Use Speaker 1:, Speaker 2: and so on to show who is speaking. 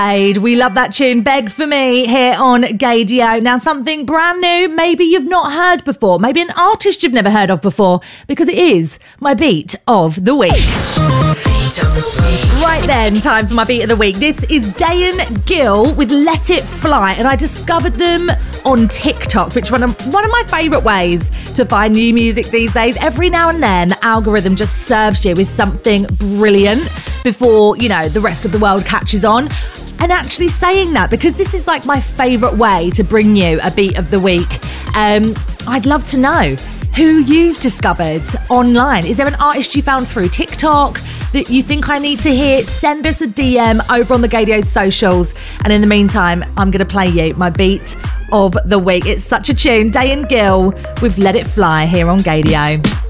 Speaker 1: We love that tune, Beg For Me, here on Gaydio. Now, something brand new, maybe you've not heard before, maybe an artist you've never heard of before, because it is my beat of the week. Right then, time for my beat of the week. This is Dayan Gill with Let It Fly, and I discovered them on TikTok, which is one of my favourite ways to find new music these days. Every now and then, the algorithm just serves you with something brilliant before, the rest of the world catches on. And actually saying that, because this is like my favourite way to bring you a beat of the week, I'd love to know who you've discovered online. Is there an artist you found through TikTok that you think I need to hear? Send us a DM over on the Gaydio socials. And in the meantime, I'm going to play you my beat of the week. It's such a tune. Dayan Gill with Let It Fly here on Gaydio.